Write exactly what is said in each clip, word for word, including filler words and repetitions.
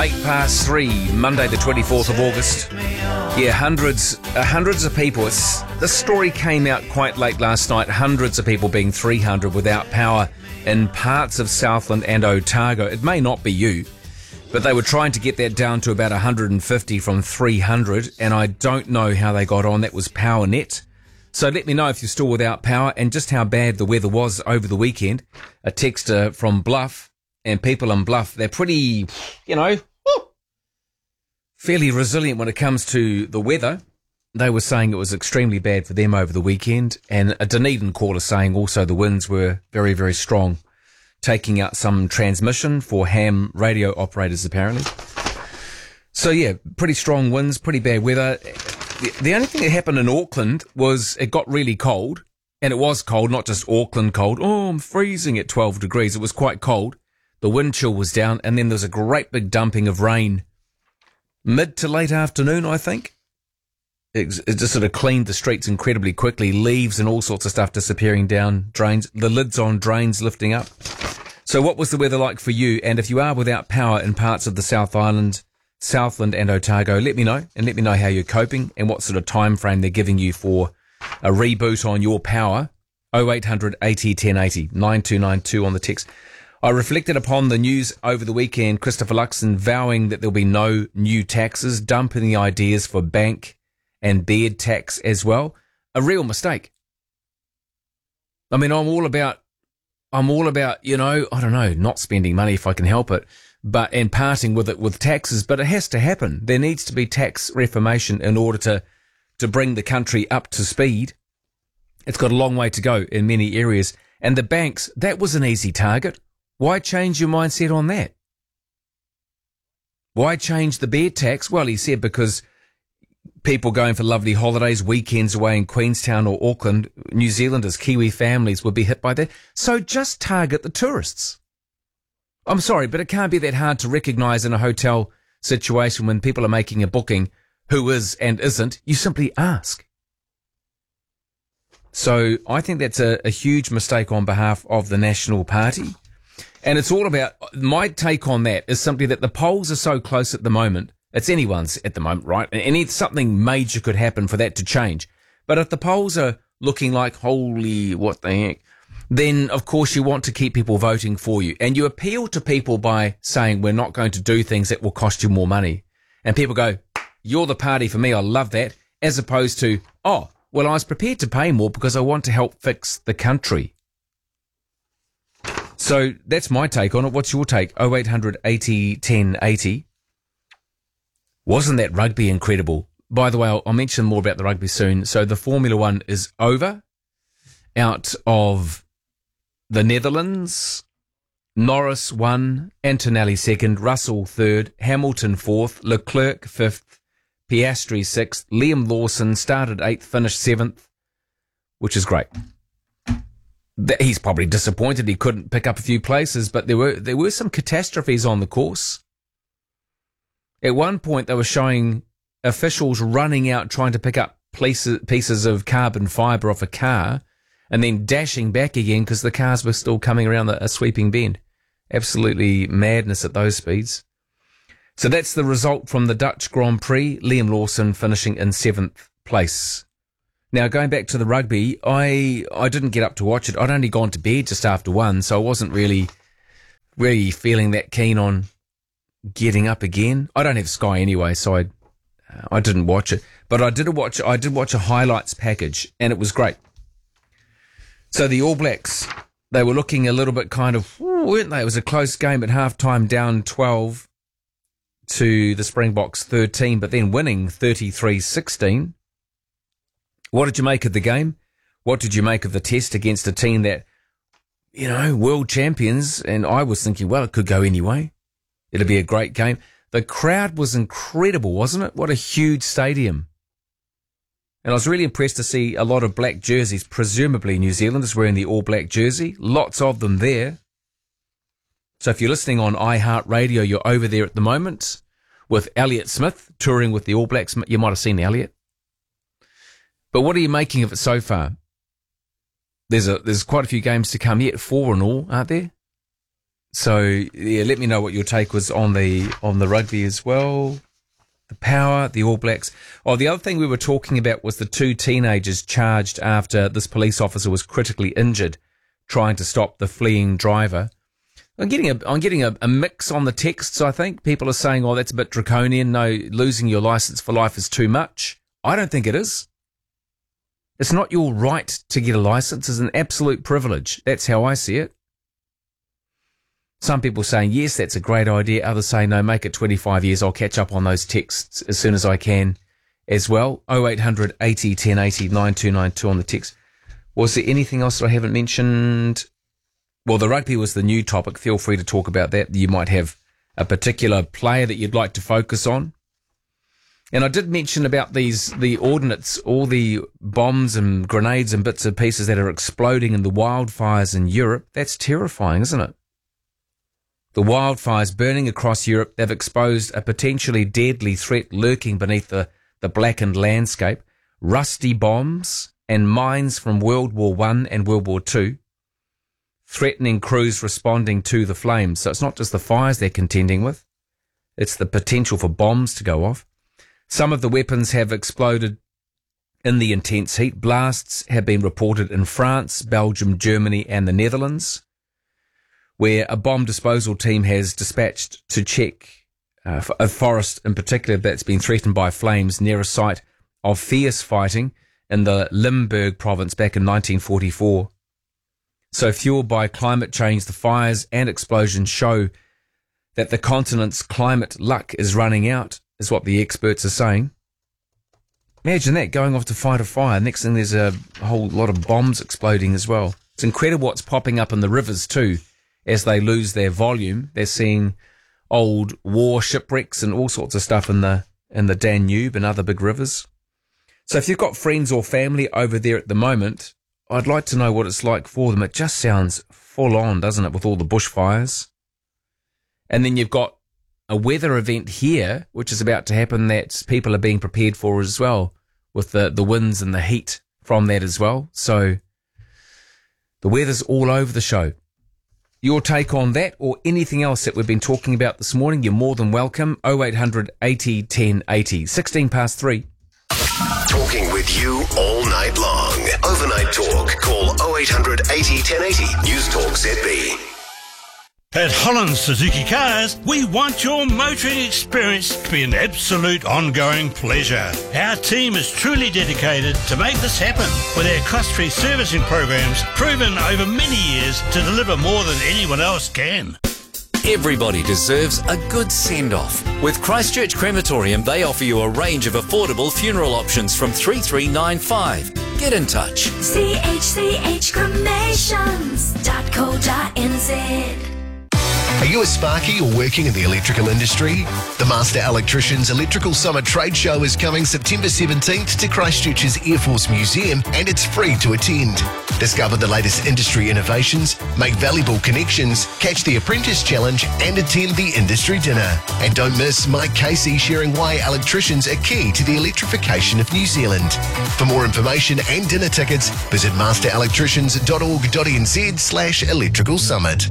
eight past three, Monday the twenty-fourth of August. Yeah, hundreds uh, hundreds of people. It's, this story came out quite late last night. Hundreds of people, being three hundred, without power in parts of Southland and Otago. It may not be you, but they were trying to get that down to about one hundred fifty from three hundred, and I don't know how they got on. That was PowerNet. So let me know if you're still without power and just how bad the weather was over the weekend. A texter from Bluff, and people in Bluff, they're pretty, you know, whew, fairly resilient when it comes to the weather. They were saying it was extremely bad for them over the weekend, and a Dunedin caller saying also the winds were very, very strong, taking out some transmission for ham radio operators apparently. So yeah, pretty strong winds, pretty bad weather. The only thing that happened in Auckland was it got really cold, and it was cold, not just Auckland cold. Oh, I'm freezing at twelve degrees. It was quite cold. The wind chill was down, and then there was a great big dumping of rain mid to late afternoon, I think. It, it just sort of cleaned the streets incredibly quickly, leaves and all sorts of stuff disappearing down drains, the lids on drains lifting up. So what was the weather like for you? And if you are without power in parts of the South Island, Southland and Otago, let me know, and let me know how you're coping and what sort of time frame they're giving you for a reboot on your power. oh eight hundred eighty ten eighty, nine two nine two on the text. I reflected upon the news over the weekend, Christopher Luxon vowing that there'll be no new taxes, dumping the ideas for bank and bed tax as well. A real mistake. I mean, I'm all about, I'm all about, you know, I don't know, not spending money if I can help it, but and parting with it with taxes, but it has to happen. There needs to be tax reformation in order to to bring the country up to speed. It's got a long way to go in many areas. And the banks, that was an easy target. Why change your mindset on that? Why change the bed tax? Well, he said because people going for lovely holidays, weekends away in Queenstown or Auckland, New Zealanders, Kiwi families would be hit by that. So just target the tourists. I'm sorry, but it can't be that hard to recognise in a hotel situation when people are making a booking who is and isn't. You simply ask. So I think that's a, a huge mistake on behalf of the National Party. And it's all about, my take on that is simply that the polls are so close at the moment. It's anyone's at the moment, right? And any, something major could happen for that to change. But if the polls are looking like, holy, what the heck, then of course you want to keep people voting for you. And you appeal to people by saying we're not going to do things that will cost you more money. And people go, you're the party for me, I love that. As opposed to, oh, well, I was prepared to pay more because I want to help fix the country. So that's my take on it. What's your take? oh eight hundred eighty ten eighty. Wasn't that rugby incredible? By the way, I'll, I'll mention more about the rugby soon. So the Formula One is over. Out of the Netherlands, Norris won, Antonelli second, Russell third, Hamilton fourth, Leclerc fifth, Piastri sixth, Liam Lawson started eighth, finished seventh, which is great. He's probably disappointed he couldn't pick up a few places, but there were there were some catastrophes on the course. At one point, they were showing officials running out trying to pick up pieces, pieces of carbon fibre off a car and then dashing back again because the cars were still coming around a sweeping bend. Absolutely madness at those speeds. So that's the result from the Dutch Grand Prix, Liam Lawson finishing in seventh place. Now, going back to the rugby, I I didn't get up to watch it. I'd only gone to bed just after one, so I wasn't really, really feeling that keen on getting up again. I don't have Sky anyway, so I uh, I didn't watch it. But I did watch I did watch a highlights package, and it was great. So the All Blacks, they were looking a little bit kind of, weren't they? It was a close game at halftime, down twelve to the Springboks thirteen, but then winning thirty-three sixteen. What did you make of the game? What did you make of the test against a team that, you know, world champions? And I was thinking, well, it could go anyway. It'll be a great game. The crowd was incredible, wasn't it? What a huge stadium. And I was really impressed to see a lot of black jerseys, presumably New Zealanders wearing the all black jersey. Lots of them there. So if you're listening on iHeartRadio, you're over there at the moment with Elliott Smith touring with the All Blacks. You might have seen Elliott. But what are you making of it so far? There's a there's quite a few games to come yet, four and all, aren't there? So, yeah, let me know what your take was on the on the rugby as well. The Power, the All Blacks. Oh, the other thing we were talking about was the two teenagers charged after this police officer was critically injured trying to stop the fleeing driver. I'm getting a I'm getting a, a mix on the texts, I think. People are saying, oh, that's a bit draconian. No, losing your license for life is too much. I don't think it is. It's not your right to get a license. It's an absolute privilege. That's how I see it. Some people saying, yes, that's a great idea. Others say, no, make it twenty-five years. I'll catch up on those texts as soon as I can as well. oh eight hundred eighty ten eighty nine two nine two on the text. Was there anything else that I haven't mentioned? Well, the rugby was the new topic. Feel free to talk about that. You might have a particular player that you'd like to focus on. And I did mention about these, the ordnance, all the bombs and grenades and bits and pieces that are exploding in the wildfires in Europe. That's terrifying, isn't it? The wildfires burning across Europe, they've exposed a potentially deadly threat lurking beneath the, the blackened landscape. Rusty bombs and mines from World War One and World War Two, threatening crews responding to the flames. So it's not just the fires they're contending with, it's the potential for bombs to go off. Some of the weapons have exploded in the intense heat. Blasts have been reported in France, Belgium, Germany and the Netherlands, where a bomb disposal team has dispatched to check uh, a forest in particular that's been threatened by flames near a site of fierce fighting in the Limburg province back in nineteen forty-four. So fueled by climate change, the fires and explosions show that the continent's climate luck is running out, is what the experts are saying. Imagine that, going off to fight a fire. Next thing, there's a whole lot of bombs exploding as well. It's incredible what's popping up in the rivers too. As they lose their volume, they're seeing old war shipwrecks and all sorts of stuff in the in the Danube and other big rivers. So if you've got friends or family over there at the moment, I'd like to know what it's like for them. It just sounds full on, doesn't it, with all the bushfires? And then you've got a weather event here, which is about to happen, that people are being prepared for as well, with the, the winds and the heat from that as well. So the weather's all over the show. Your take on that or anything else that we've been talking about this morning, you're more than welcome. oh eight hundred eighty ten eighty. sixteen past three. Talking with you all night long. Overnight talk. Call oh eight hundred eighty ten eighty. News Talk Z B. At Holland Suzuki Cars, we want your motoring experience to be an absolute ongoing pleasure. Our team is truly dedicated to make this happen with our cost-free servicing programs proven over many years to deliver more than anyone else can. Everybody deserves a good send-off. With Christchurch Crematorium, they offer you a range of affordable funeral options from three three nine five. Get in touch. c h c h cremations dot co dot n z. Are you a sparky or working in the electrical industry? The Master Electricians Electrical Summer Trade Show is coming September seventeenth to Christchurch's Air Force Museum, and it's free to attend. Discover the latest industry innovations, make valuable connections, catch the Apprentice Challenge and attend the industry dinner. And don't miss Mike Casey sharing why electricians are key to the electrification of New Zealand. For more information and dinner tickets, visit master electricians dot org dot n z slash electrical summit.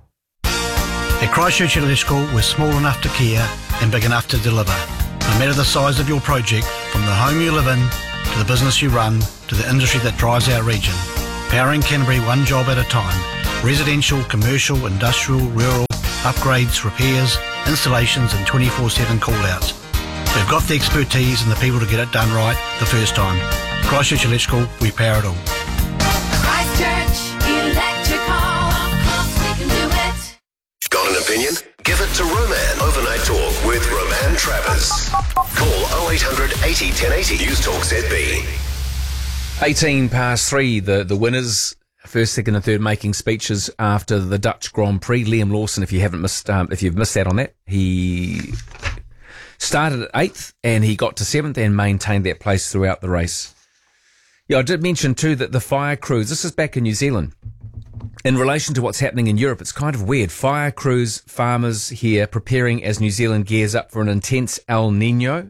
At Christchurch Electrical, we're small enough to care and big enough to deliver. No matter the size of your project, from the home you live in, to the business you run, to the industry that drives our region. Powering Canterbury one job at a time. Residential, commercial, industrial, rural, upgrades, repairs, installations and twenty-four seven call-outs. We've got the expertise and the people to get it done right the first time. Christchurch Electrical, we power it all. Christchurch Electrical, of course we can do it. Got an opinion? Give it to Roman. Overnight Talk with Roman Travers. Call oh eight hundred eighty ten eighty. News Talk Z B. eighteen past three, the, the winners, first, second and third, making speeches after the Dutch Grand Prix. Liam Lawson, if you haven't missed, um, if you've missed that on that, he started at eighth and he got to seventh and maintained that place throughout the race. Yeah, I did mention too that the fire crews, this is back in New Zealand. In relation to what's happening in Europe, it's kind of weird. Fire crews, farmers here preparing as New Zealand gears up for an intense El Nino.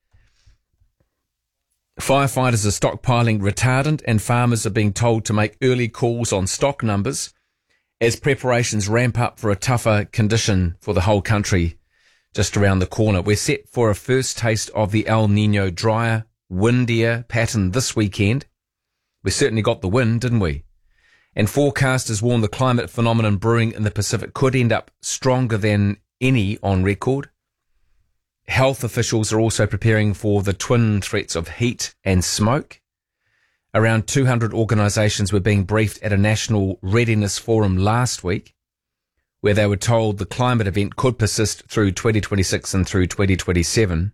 Firefighters are stockpiling retardant and farmers are being told to make early calls on stock numbers as preparations ramp up for a tougher condition for the whole country just around the corner. We're set for a first taste of the El Nino drier, windier pattern this weekend. We certainly got the wind, didn't we? And forecasters warn the climate phenomenon brewing in the Pacific could end up stronger than any on record. Health officials are also preparing for the twin threats of heat and smoke. Around two hundred organisations were being briefed at a national readiness forum last week, where they were told the climate event could persist through twenty twenty-six and through twenty twenty-seven.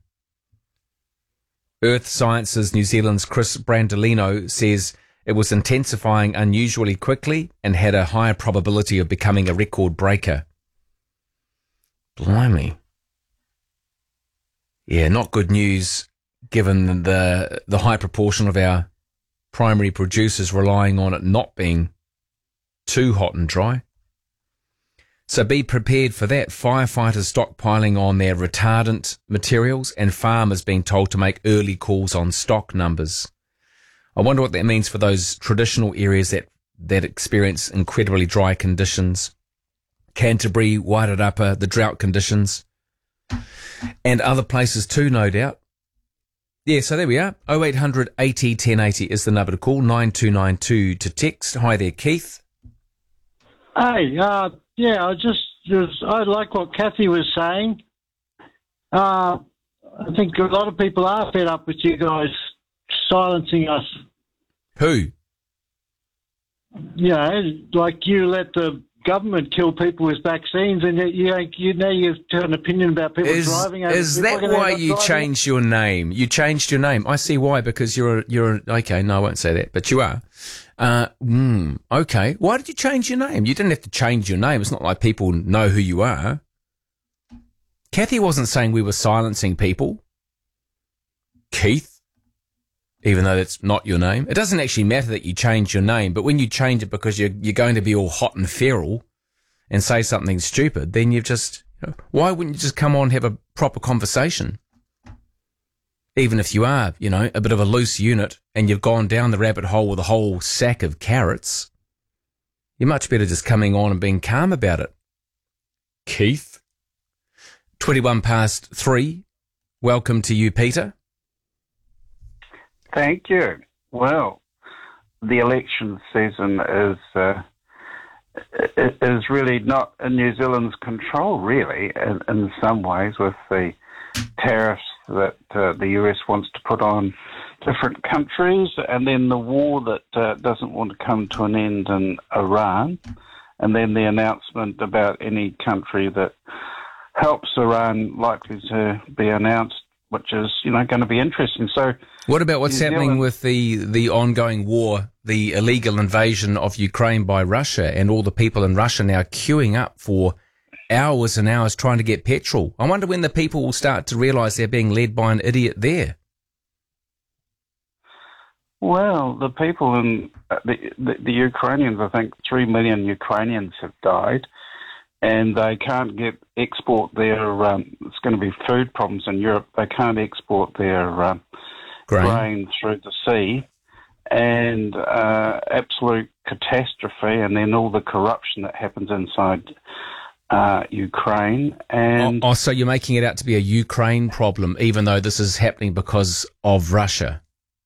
Earth Sciences New Zealand's Chris Brandolino says it was intensifying unusually quickly and had a higher probability of becoming a record breaker. Blimey. Yeah, not good news given the the high proportion of our primary producers relying on it not being too hot and dry. So be prepared for that. Firefighters stockpiling on their retardant materials and farmers being told to make early calls on stock numbers. I wonder what that means for those traditional areas that, that experience incredibly dry conditions. Canterbury, Wairarapa, the drought conditions, and other places too, no doubt. Yeah, so there we are. oh eight hundred eighty ten eighty is the number to call, nine two nine two to text. Hi there, Keith. Hey, uh, yeah, I just, just, I like what Kathy was saying. Uh, I think a lot of people are fed up with you guys silencing us. Who? You know, like you let the government kill people with vaccines, and yet you, you now you have an opinion about people is, driving. Is that why you driving? changed your name? You changed your name. I see why, because you're you're okay. No, I won't say that, but you are. Uh, mm, okay. Why did you change your name? You didn't have to change your name. It's not like people know who you are. Kathy wasn't saying we were silencing people. Keith, even though that's not your name. It doesn't actually matter that you change your name, but when you change it because you're, you're going to be all hot and feral and say something stupid, then you've just, you know, why wouldn't you just come on and have a proper conversation? Even if you are, you know, a bit of a loose unit and you've gone down the rabbit hole with a whole sack of carrots, you're much better just coming on and being calm about it. Keith? twenty-one past three. Welcome to you, Peter. Thank you. Well, the election season is uh, is really not in New Zealand's control, really, in, in some ways, with the tariffs that uh, the U S wants to put on different countries, and then the war that uh, doesn't want to come to an end in Iran, and then the announcement about any country that helps Iran likely to be announced, which is, you know, going to be interesting. So, what about what's New happening Zealand, with the, the ongoing war, the illegal invasion of Ukraine by Russia, and all the people in Russia now queuing up for hours and hours trying to get petrol? I wonder when the people will start to realise they're being led by an idiot there. Well, the people in uh, the, the the Ukrainians, I think three million Ukrainians have died, and they can't get export their. Um, it's going to be food problems in Europe. They can't export their uh, grain. grain through the sea, and uh, absolute catastrophe. And then all the corruption that happens inside uh, Ukraine. And oh, oh, so you're making it out to be a Ukraine problem, even though this is happening because of Russia.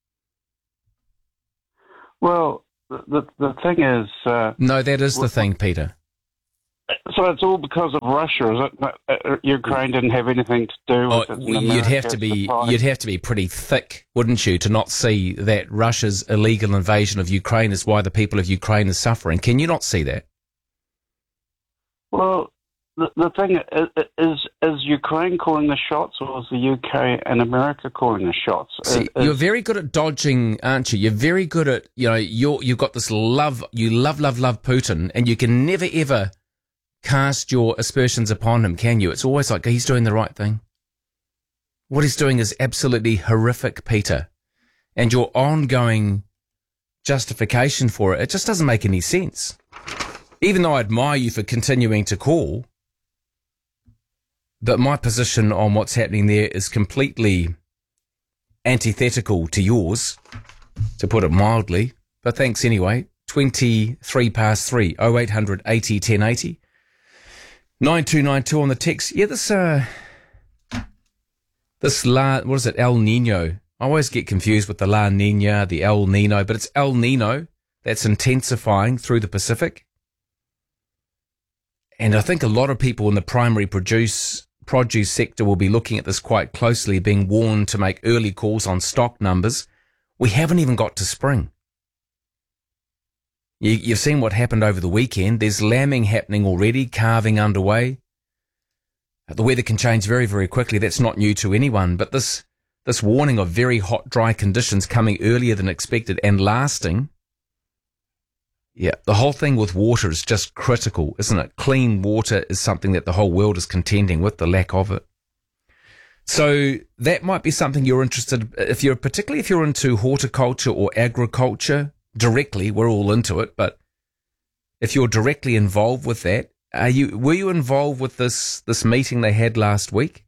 Well, the the thing is... Uh, no, that is the thing, Peter. So it's all because of Russia, is it? Uh, Ukraine didn't have anything to do with oh, it. You'd have to be, supply. you'd have to be pretty thick, wouldn't you, to not see that Russia's illegal invasion of Ukraine is why the people of Ukraine are suffering. Can you not see that? Well, the, the thing is, is, is Ukraine calling the shots, or is the U K and America calling the shots? See, is, you're very good at dodging, aren't you? You're very good at, you know, you're, you've got this love, you love, love, love Putin, and you can never, ever cast your aspersions upon him, can you? It's always like he's doing the right thing. What he's doing is absolutely horrific, Peter. And your ongoing justification for it, it just doesn't make any sense. Even though I admire you for continuing to call, but my position on what's happening there is completely antithetical to yours, to put it mildly. But thanks anyway. twenty-three past three. oh eight hundred eighty ten eighty. nine two nine two on the text. Yeah, this, uh, this La, what is it? El Nino. I always get confused with the La Nina, the El Nino, but it's El Nino that's intensifying through the Pacific. And I think a lot of people in the primary produce produce sector will be looking at this quite closely, being warned to make early calls on stock numbers. We haven't even got to spring. You, you've seen what happened over the weekend. There's lambing happening already, calving underway. The weather can change very, very quickly. That's not new to anyone. But this this warning of very hot, dry conditions coming earlier than expected and lasting, yeah, the whole thing with water is just critical, isn't it? Clean water is something that the whole world is contending with, the lack of it. So that might be something you're interested, if you're, particularly if you're into horticulture or agriculture directly, we're all into it, but if you're directly involved with that, are you, were you involved with this, this meeting they had last week?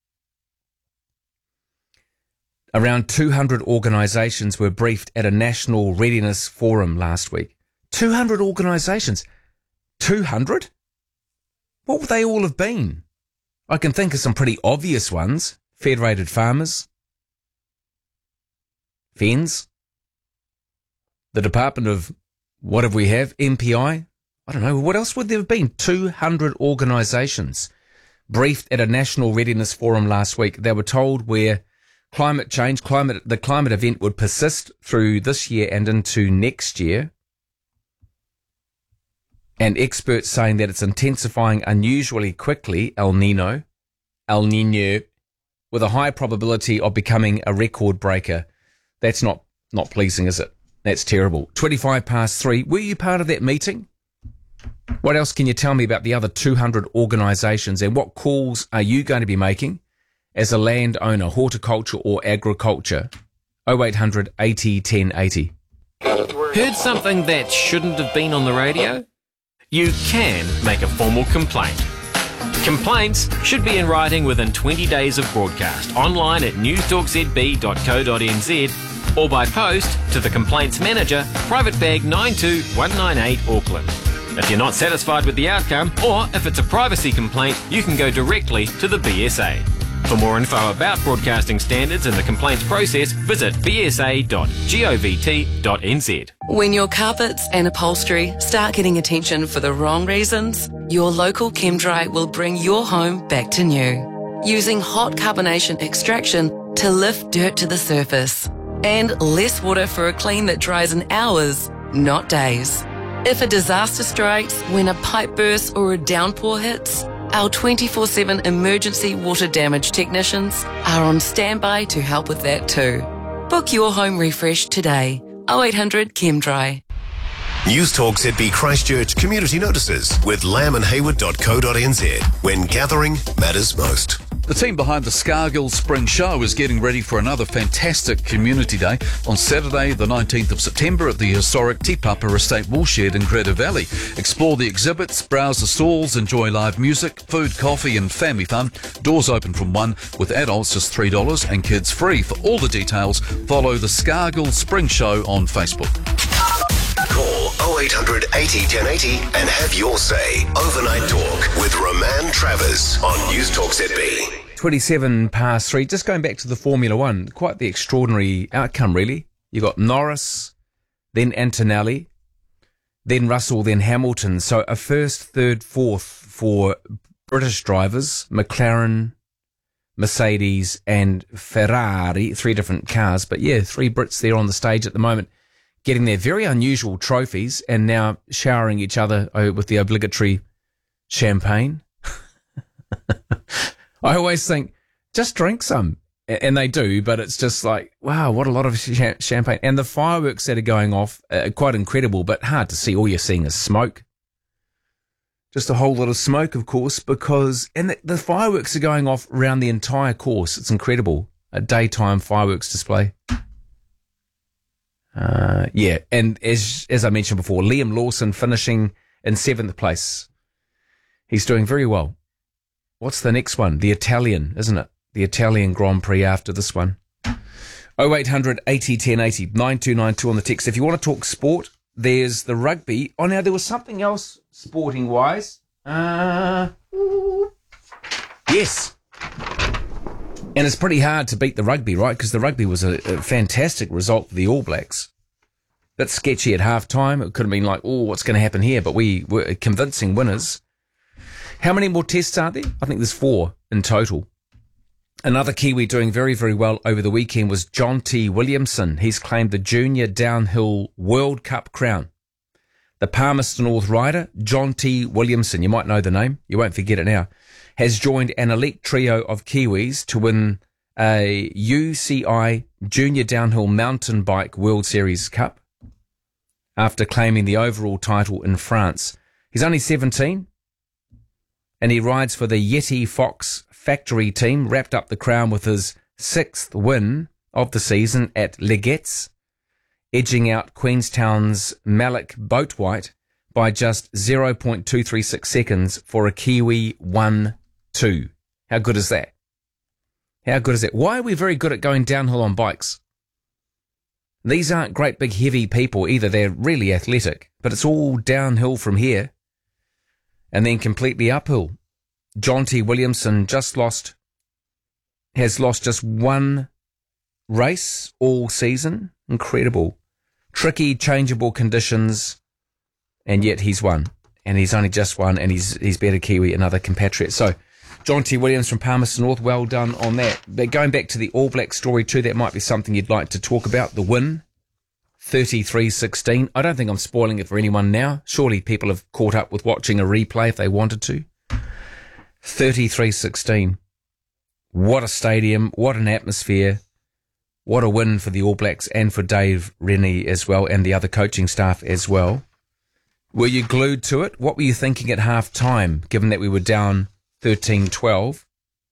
Around two hundred organisations were briefed at a national readiness forum last week. two hundred organisations. two hundred? What would they all have been? I can think of some pretty obvious ones. Federated Farmers. F E N Z. The Department of, what have we have? M P I? I don't know. What else would there have been? two hundred organisations briefed at a national readiness forum last week. They were told where climate change, climate, the climate event would persist through this year and into next year. And experts saying that it's intensifying unusually quickly, El Nino, El Nino, with a high probability of becoming a record breaker. That's not, not pleasing, is it? That's terrible. twenty-five past three. Were you part of that meeting? What else can you tell me about the other two hundred organisations, and what calls are you going to be making as a landowner, horticulture or agriculture? oh eight hundred eighty ten eighty. Heard something that shouldn't have been on the radio? You can make a formal complaint. Complaints should be in writing within twenty days of broadcast, online at newstalk z b dot co dot n z or by post to the Complaints Manager, Private Bag nine two one nine eight, Auckland. If you're not satisfied with the outcome, or if it's a privacy complaint, you can go directly to the B S A. For more info about broadcasting standards and the complaints process, visit b s a dot govt dot n z. When your carpets and upholstery start getting attention for the wrong reasons, your local ChemDry will bring your home back to new. Using hot carbonation extraction to lift dirt to the surface. And less water for a clean that dries in hours, not days. If a disaster strikes when a pipe bursts or a downpour hits, our twenty-four seven emergency water damage technicians are on standby to help with that too. Book your home refresh today. oh eight hundred ChemDry. News Talk Z B Christchurch community notices with lamb and hayward dot co dot n z when gathering matters most. The team behind the Scargill Spring Show is getting ready for another fantastic community day on Saturday the nineteenth of September at the historic Te Papa Estate Woolshed in Crater Valley. Explore the exhibits, browse the stalls, enjoy live music, food, coffee and family fun. Doors open from one, with adults just three dollars and kids free. For all the details, follow the Scargill Spring Show on Facebook. Call oh eight hundred eighty ten eighty and have your say. Overnight Talk with Roman Travers on News Talk Z B. twenty-seven past three. Just going back to the Formula One, quite the extraordinary outcome, really. You got Norris, then Antonelli, then Russell, then Hamilton. So a first, third, fourth for British drivers, McLaren, Mercedes and Ferrari, three different cars. But yeah, three Brits there on the stage at the moment, getting their very unusual trophies and now showering each other with the obligatory champagne. I always think, just drink some. And they do, but it's just like, wow, what a lot of champagne. And the fireworks that are going off are quite incredible, but hard to see. All you're seeing is smoke. Just a whole lot of smoke, of course, because, and the, the fireworks are going off around the entire course. It's incredible. A daytime fireworks display. Uh, yeah, and as as I mentioned before, Liam Lawson finishing in seventh place. He's doing very well. What's the next one? The Italian, isn't it? The Italian Grand Prix after this one. oh eight hundred eighty ten eighty, nine two nine two on the text. If you want to talk sport, there's the rugby. Oh, now there was something else sporting-wise. Uh, yes. And it's pretty hard to beat the rugby, right? Because the rugby was a, a fantastic result for the All Blacks. Bit sketchy at half-time. It could have been like, oh, what's going to happen here? But we were convincing winners. How many more tests are there? I think there's four in total. Another Kiwi doing very, very well over the weekend was Jonty Williamson. He's claimed the Junior Downhill World Cup crown. The Palmerston North rider, Jonty Williamson, you might know the name, you won't forget it now, has joined an elite trio of Kiwis to win a U C I Junior Downhill Mountain Bike World Series Cup after claiming the overall title in France. He's only seventeen, and he rides for the Yeti Fox Factory team, wrapped up the crown with his sixth win of the season at Legetz, edging out Queenstown's Malik Boatwhite by just zero point two three six seconds for a Kiwi one two. How good is that? How good is that? Why are we very good at going downhill on bikes? These aren't great big heavy people either. They're really athletic, but it's all downhill from here and then completely uphill. Jonty Williamson just lost, has lost just one race all season. Incredible. Tricky, changeable conditions, and yet he's won. And he's only just won, and he's he's beat a Kiwi, another compatriot. So, Jonty Williams from Palmerston North, well done on that. But going back to the All Black story too, that might be something you'd like to talk about. The win, thirty-three sixteen. I don't think I'm spoiling it for anyone now. Surely people have caught up with watching a replay if they wanted to. thirty-three sixteen. What a stadium, what an atmosphere. What a win for the All Blacks and for Dave Rennie as well, and the other coaching staff as well. Were you glued to it? What were you thinking at half time, given that we were down thirteen twelve?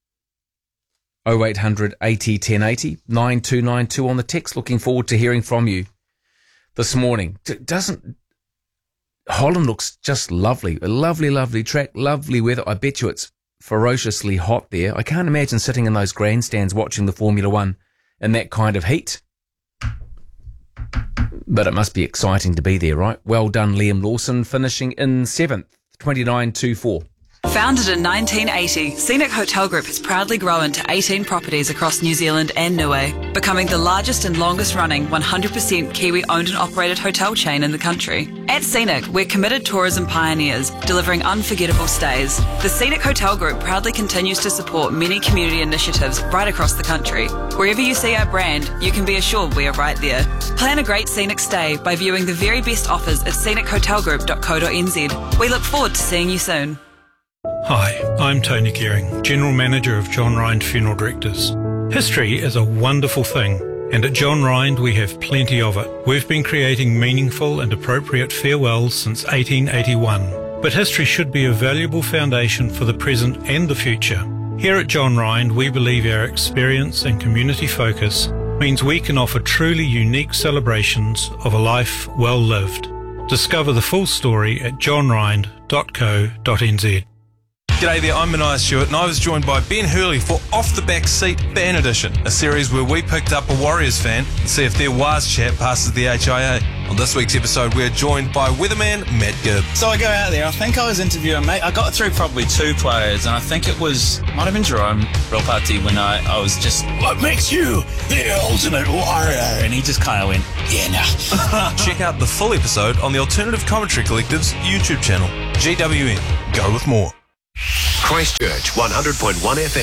oh eight hundred eighty ten eighty, nine two nine two on the text. Looking forward to hearing from you this morning. Doesn't Holland looks just lovely. A lovely, lovely track, lovely weather. I bet you it's ferociously hot there. I can't imagine sitting in those grandstands watching the Formula One in that kind of heat. But it must be exciting to be there, right? Well done, Liam Lawson, finishing in seventh, twenty-nine twenty-four. Founded in nineteen eighty, Scenic Hotel Group has proudly grown to eighteen properties across New Zealand and Niue, becoming the largest and longest running one hundred percent Kiwi owned and operated hotel chain in the country. At Scenic, we're committed tourism pioneers, delivering unforgettable stays. The Scenic Hotel Group proudly continues to support many community initiatives right across the country. Wherever you see our brand, you can be assured we are right there. Plan a great scenic stay by viewing the very best offers at scenic hotel group dot co dot n z. We look forward to seeing you soon. Hi, I'm Tony Gearing, General Manager of John Rind Funeral Directors. History is a wonderful thing, and at John Rind we have plenty of it. We've been creating meaningful and appropriate farewells since eighteen eighty-one, but history should be a valuable foundation for the present and the future. Here at John Rind, we believe our experience and community focus means we can offer truly unique celebrations of a life well lived. Discover the full story at john rind dot co dot n z. G'day there, I'm Mania Stewart and I was joined by Ben Hurley for Off the Back Seat Ban Edition, a series where we picked up a Warriors fan and see if their Waz chat passes the H I A. On this week's episode, we're joined by weatherman Matt Gibb. So I go out there, I think I was interviewing, mate, I got through probably two players, and I think it was, might have been Jerome Rilpati, when I, I was just, what makes you the ultimate warrior? And he just kind of went, yeah, no. Check out the full episode on the Alternative Commentary Collective's YouTube channel. G W N, go with more. Christchurch one hundred point one F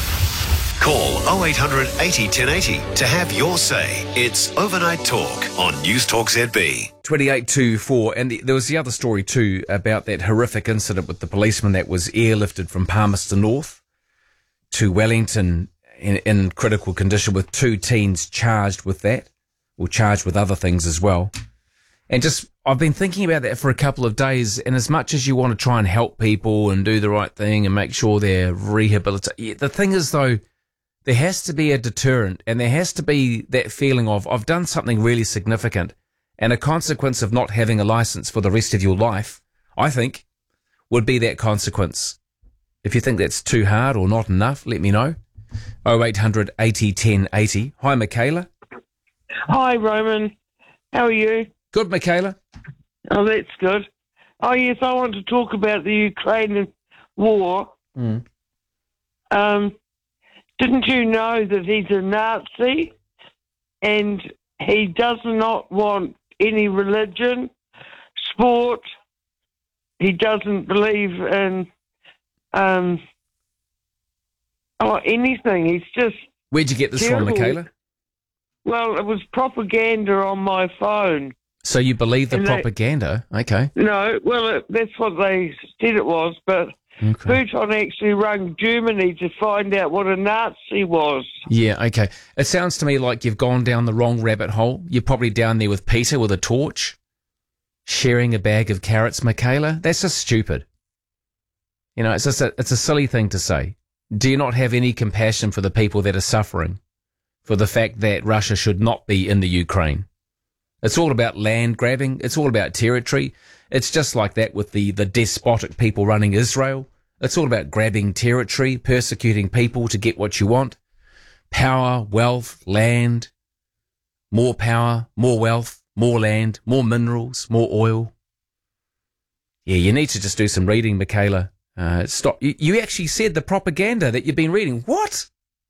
M. Call oh eight hundred eighty ten eighty to have your say. It's Overnight Talk on News Talk Z B. twenty-eight twenty-four, and the, there was the other story too about that horrific incident with the policeman that was airlifted from Palmerston North to Wellington in, in critical condition, with two teens charged with that, or charged with other things as well. And just, I've been thinking about that for a couple of days, and as much as you want to try and help people and do the right thing and make sure they're rehabilitated, the thing is though, there has to be a deterrent, and there has to be that feeling of, I've done something really significant, and a consequence of not having a license for the rest of your life, I think, would be that consequence. If you think that's too hard or not enough, let me know. oh eight hundred eighty ten eighty. Hi, Michaela. Hi, Roman. How are you? Good, Michaela. Oh, that's good. Oh, yes, I want to talk about the Ukrainian war. Mm. Um, didn't you know that he's a Nazi and he does not want any religion, sport. He doesn't believe in um, oh, anything. He's just Where'd you get this terrible. from, Michaela? Well, it was propaganda on my phone. So you believe the And they- propaganda? Okay. No, well, it, that's what they said it was, but Okay. Putin actually rang Germany to find out what a Nazi was. Yeah, okay. It sounds to me like you've gone down the wrong rabbit hole. You're probably down there with Peter with a torch, sharing a bag of carrots, Michaela. That's just stupid. You know, it's just a, it's a silly thing to say. Do you not have any compassion for the people that are suffering, for the fact that Russia should not be in the Ukraine? It's all about land grabbing. It's all about territory. It's just like that with the, the despotic people running Israel. It's all about grabbing territory, persecuting people to get what you want. Power, wealth, land, more power, more wealth, more land, more minerals, more oil. Yeah, you need to just do some reading, Michaela. Uh, stop. You, you actually said the propaganda that you've been reading. What?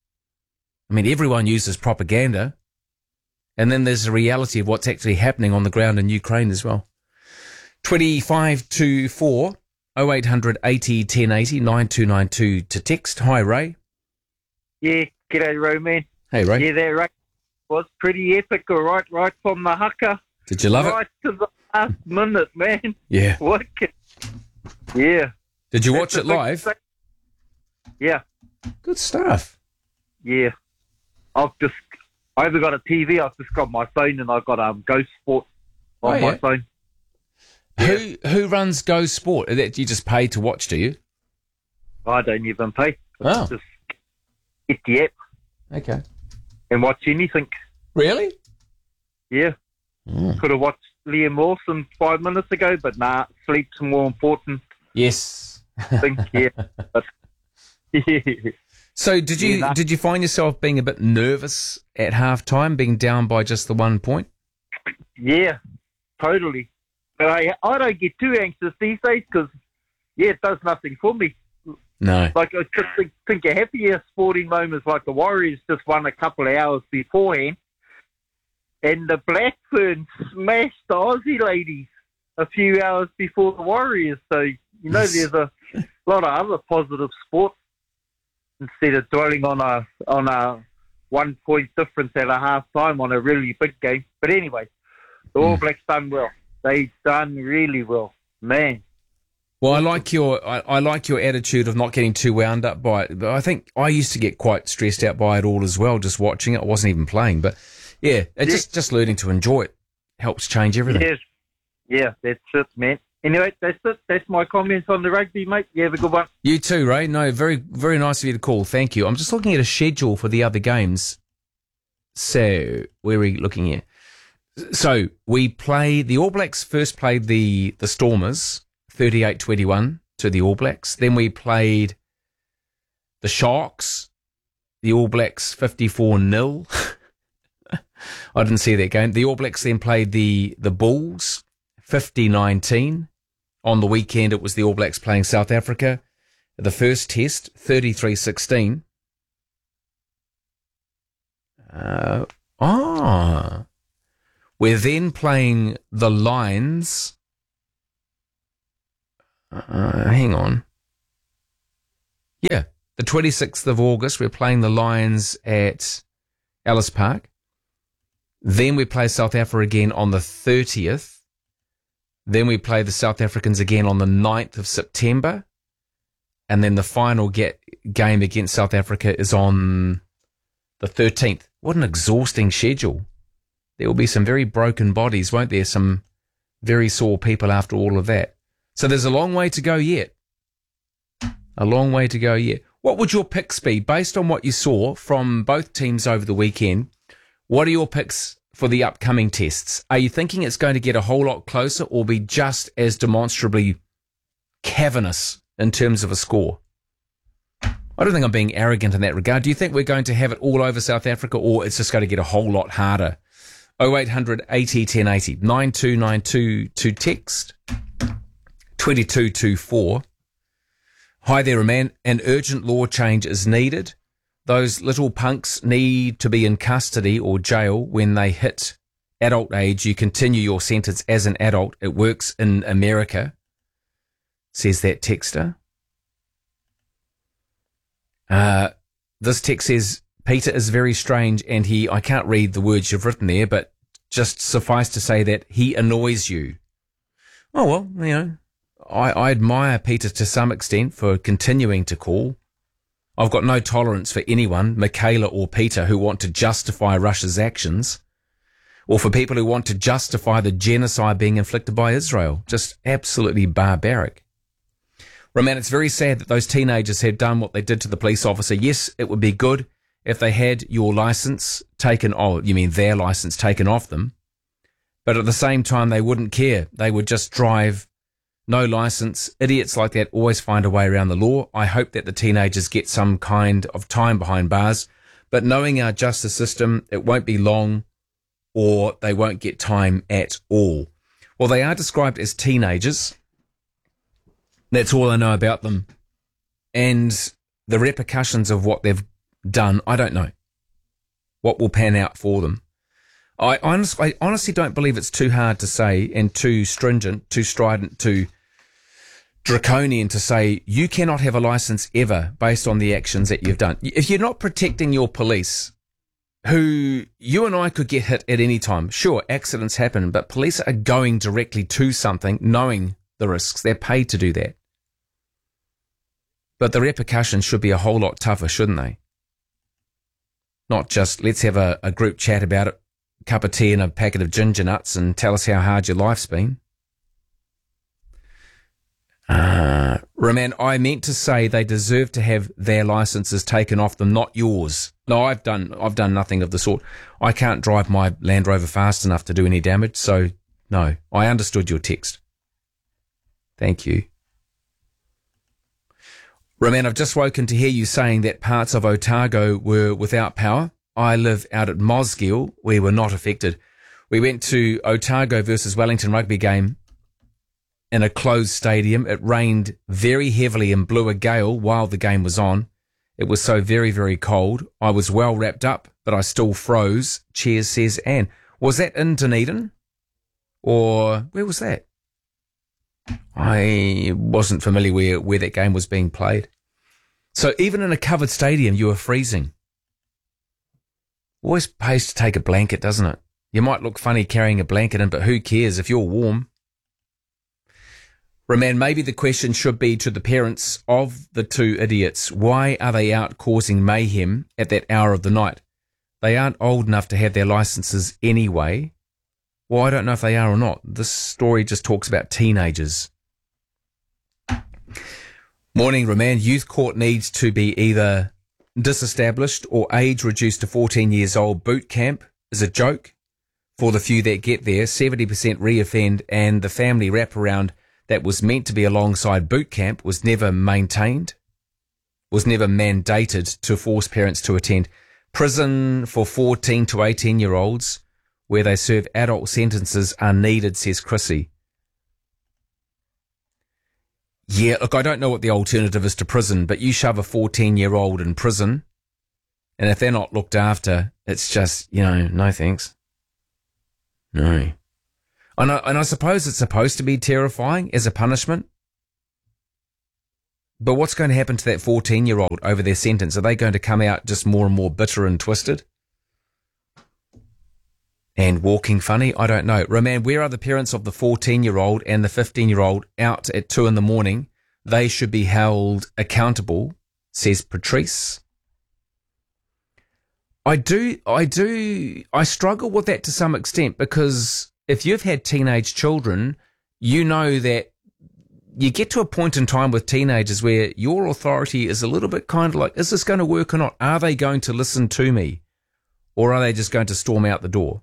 I mean, everyone uses propaganda. And then there's the reality of what's actually happening on the ground in Ukraine as well. twenty-five to four, oh eight hundred eighty ten eighty, nine two nine two to text. Hi, Ray. Yeah, g'day, Ray, man. Hey, Ray. Yeah, that race was pretty epic, all right, right from the haka. Did you love right it? Right to the last minute, man. Yeah. Wicked. Yeah. Did you watch It's a it big live? thing. Yeah. Good stuff. Yeah. I've just, I haven't got a T V, I've just got my phone and I've got um, Go Sport on Oh, my yeah. phone. Who who runs Go Sport? That you just pay to watch, do you? I don't even pay. Oh. Just get the app Okay. and watch anything. Really? Yeah. Mm. Could have watched Liam Lawson five minutes ago, but nah, sleep's more important. Yes. Thing, yeah. But, yeah. So did you Yeah, no. did you find yourself being a bit nervous at half time, being down by just the one point? Yeah, totally. But I I don't get too anxious these days because, yeah, it does nothing for me. No. Like, I just think, think of happier sporting moments like the Warriors just won a couple of hours beforehand and the Blackburn smashed the Aussie ladies a few hours before the Warriors. So, you know, Yes. there's a lot of other positive sports instead of dwelling on a on a one point difference at a half time on a really big game. But anyway, the All Blacks done well. They done really well, man. Well, I like your I, I like your attitude of not getting too wound up by it. But I think I used to get quite stressed out by it all as well, just watching it. I wasn't even playing, but yeah, it just just learning to enjoy it helps change everything. Yes, yeah, that's it, man. Anyway, that's it. That's my comments on the rugby, mate. You have a good one. You too, Ray. No, very very nice of you to call. Thank you. I'm just looking at a schedule for the other games. So where are we looking here? So we play the All Blacks first played the the Stormers thirty-eight twenty-one to the All Blacks. Then we played the Sharks, the All Blacks fifty-four nil. I didn't see that game. The All Blacks then played the the Bulls fifty nineteen. On the weekend it was the All Blacks playing South Africa. The first test thirty-three sixteen. Uh, ah. We're then playing the Lions. Uh, hang on. Yeah, the twenty-sixth of August, we're playing the Lions at Ellis Park. Then we play South Africa again on the thirtieth. Then we play the South Africans again on the ninth of September. And then the final get, game against South Africa is on the thirteenth. What an exhausting schedule. There will be some very broken bodies, won't there? Some very sore people after all of that. So there's a long way to go yet. A long way to go yet. What would your picks be based on what you saw from both teams over the weekend? What are your picks for the upcoming tests? Are you thinking it's going to get a whole lot closer or be just as demonstrably cavernous in terms of a score? I don't think I'm being arrogant in that regard. Do you think we're going to have it all over South Africa or it's just going to get a whole lot harder? oh eight hundred eighty ten eighty. nine two nine two to text. twenty-two twenty-four. Hi there, man. An urgent law change is needed. Those little punks need to be in custody or jail when they hit adult age. You continue your sentence as an adult. It works in America, says that texter. Uh, this text says, Peter is very strange and he, I can't read the words you've written there, but just suffice to say that he annoys you. Oh, well, you know, I, I admire Peter to some extent for continuing to call. I've got no tolerance for anyone, Michaela or Peter, who want to justify Russia's actions, or for people who want to justify the genocide being inflicted by Israel. Just absolutely barbaric. Roman, it's very sad that those teenagers had done what they did to the police officer. Yes, it would be good if they had your license taken, oh, you mean their license taken off them, but at the same time, they wouldn't care. They would just drive. No license. Idiots like that always find a way around the law. I hope that the teenagers get some kind of time behind bars, but knowing our justice system, it won't be long or they won't get time at all. Well, they are described as teenagers. That's all I know about them. And the repercussions of what they've done, I don't know. What will pan out for them? I honestly, I honestly don't believe it's too hard to say and too stringent, too strident, too draconian to say you cannot have a license ever based on the actions that you've done. If you're not protecting your police, who you and I could get hit at any time, sure, accidents happen, but police are going directly to something knowing the risks. They're paid to do that. But the repercussions should be a whole lot tougher, shouldn't they? Not just let's have a, a group chat about it, cup of tea and a packet of ginger nuts and tell us how hard your life's been. Uh, Roman, I meant to say they deserve to have their licenses taken off them, not yours. No, I've done I've done nothing of the sort. I can't drive my Land Rover fast enough to do any damage, so no, I understood your text. Thank you. Roman, I've just woken to hear you saying that parts of Otago were without power. I live out at Mosgiel. We were not affected. We went to Otago versus Wellington rugby game in a closed stadium. It rained very heavily and blew a gale while the game was on. It was so very, very cold. I was well wrapped up, but I still froze. Cheers, says Anne. Was that in Dunedin? Or where was that? I wasn't familiar where, where that game was being played. So even in a covered stadium, you were freezing. Always pays to take a blanket, doesn't it? You might look funny carrying a blanket in, but who cares if you're warm? Roman, maybe the question should be to the parents of the two idiots. Why are they out causing mayhem at that hour of the night? They aren't old enough to have their licenses anyway. Well, I don't know if they are or not. This story just talks about teenagers. Morning, Roman. Youth court needs to be either disestablished or age reduced to fourteen years old. Boot camp is a joke for the few that get there. seventy percent reoffend, and the family wraparound that was meant to be alongside boot camp was never maintained, was never mandated to force parents to attend. Prison for fourteen to eighteen year olds where they serve adult sentences are needed, says Chrissy. Yeah, look, I don't know what the alternative is to prison, but you shove a fourteen-year-old in prison, and if they're not looked after, it's just, you know, no thanks. No. And I, and I suppose it's supposed to be terrifying as a punishment, but what's going to happen to that fourteen-year-old over their sentence? Are they going to come out just more and more bitter and twisted? And walking funny? I don't know. Roman, where are the parents of the fourteen-year-old and the fifteen-year-old out at two in the morning? They should be held accountable, says Patrice. I do, I do, I struggle with that to some extent, because if you've had teenage children, you know that you get to a point in time with teenagers where your authority is a little bit kind of like, is this going to work or not? Are they going to listen to me? Or are they just going to storm out the door?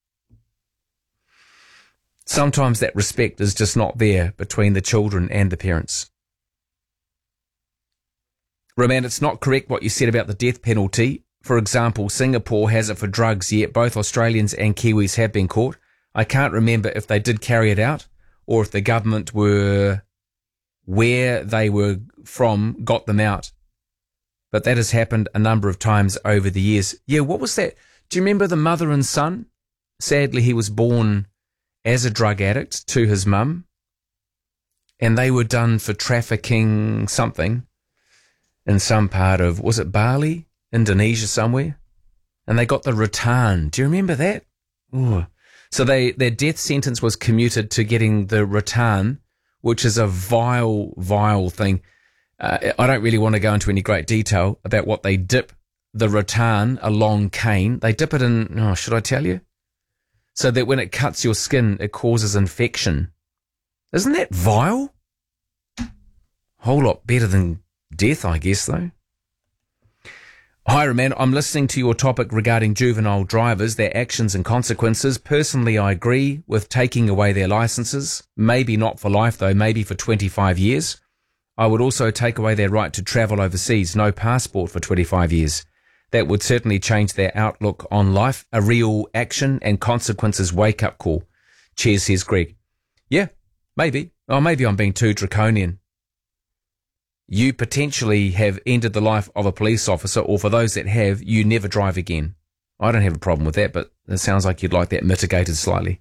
Sometimes that respect is just not there between the children and the parents. Roman, it's not correct what you said about the death penalty for example, Singapore has it for drugs, yet both Australians and Kiwis have been caught. I can't remember if they did carry it out or if the government were where they were from got them out. But that has happened a number of times over the years. Yeah, what was that? Do you remember the mother and son? Sadly, he was born as a drug addict to his mum, and they were done for trafficking something in some part of, was it Bali, Indonesia somewhere? And they got the rattan. Do you remember that? Ooh. So they their death sentence was commuted to getting the rattan, which is a vile, vile thing. Uh, I don't really want to go into any great detail about what they dip the rattan, a long cane. They dip it in, oh, should I tell you? So that when it cuts your skin, it causes infection. Isn't that vile? Whole lot better than death, I guess, though. Hi, Roman. I'm listening to your topic regarding juvenile drivers, their actions and consequences. Personally, I agree with taking away their licenses. Maybe not for life, though. Maybe for twenty-five years. I would also take away their right to travel overseas. No passport for twenty-five years. That would certainly change their outlook on life. A real action and consequences wake-up call. Cheers, says Greg. Yeah, maybe. Oh, maybe I'm being too draconian. You potentially have ended the life of a police officer, or for those that have, you never drive again. I don't have a problem with that, but it sounds like you'd like that mitigated slightly.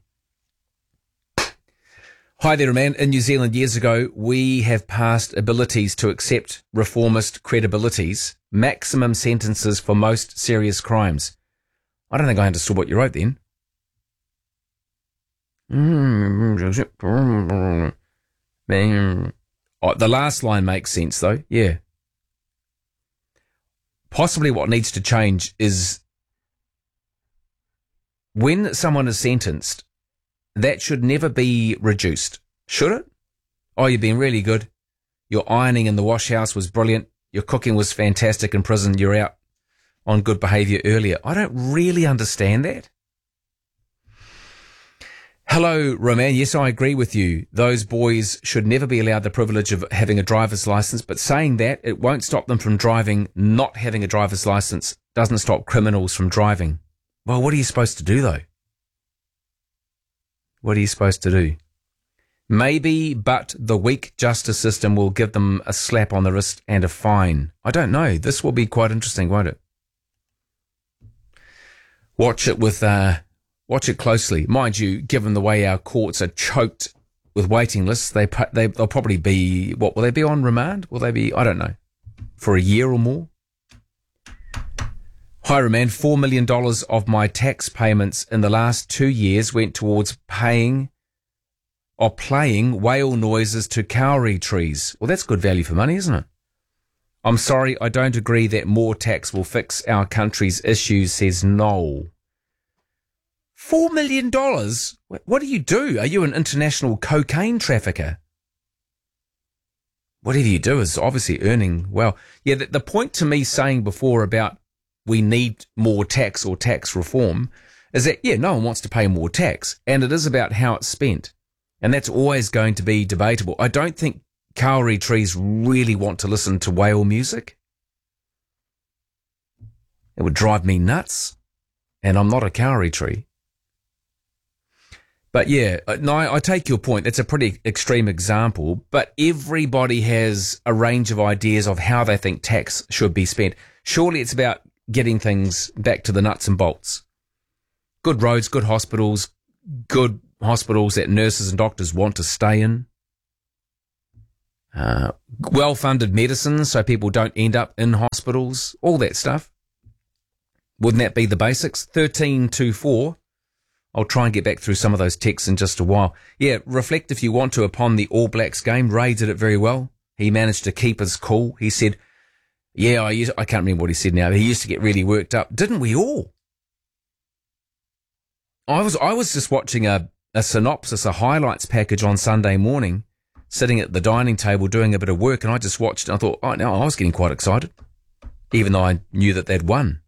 Hi there, man. In New Zealand years ago, we have passed abilities to accept reformist credibilities, maximum sentences for most serious crimes. I don't think I understood what you wrote then. Oh, the last line makes sense, though. Yeah. Possibly what needs to change is when someone is sentenced, that should never be reduced. Should it? Oh, you've been really good. Your ironing in the wash house was brilliant. Your cooking was fantastic in prison. You're out on good behaviour earlier. I don't really understand that. Hello, Roman. Yes, I agree with you. Those boys should never be allowed the privilege of having a driver's licence, but saying that, it won't stop them from driving. Not having a driver's licence doesn't stop criminals from driving. Well, what are you supposed to do, though? What are you supposed to do? Maybe, but the weak justice system will give them a slap on the wrist and a fine. I don't know. This will be quite interesting, won't it? Watch it with, uh, watch it closely. Mind you, given the way our courts are choked with waiting lists, they, they, they'll probably be, what, will they be on remand? Will they be, I don't know, for a year or more? Hi, Roman. Four million dollars of my tax payments in the last two years went towards paying or playing whale noises to kauri trees. Well, that's good value for money, isn't it? I'm sorry, I don't agree that more tax will fix our country's issues, says Noel. Four million dollars? What do you do? Are you an international cocaine trafficker? Whatever you do is obviously earning well. Yeah, the, the point to me saying before about we need more tax or tax reform is that, yeah, no one wants to pay more tax, and it is about how it's spent. And that's always going to be debatable. I don't think kauri trees really want to listen to whale music. It would drive me nuts, and I'm not a kauri tree. But yeah, no, I take your point. That's a pretty extreme example, but everybody has a range of ideas of how they think tax should be spent. Surely it's about getting things back to the nuts and bolts. Good roads, good hospitals, good hospitals that nurses and doctors want to stay in. Uh, well-funded medicine so people don't end up in hospitals, all that stuff. Wouldn't that be the basics? thirteen two four. I'll try and get back through some of those texts in just a while. Yeah, reflect if you want to upon the All Blacks game. Ray did it very well. He managed to keep his cool. He said, yeah, I used, I can't remember what he said now, but he used to get really worked up. Didn't we all? I was I was just watching a, a synopsis, a highlights package on Sunday morning, sitting at the dining table doing a bit of work, and I just watched and I thought, oh, no, I was getting quite excited, even though I knew that they'd won.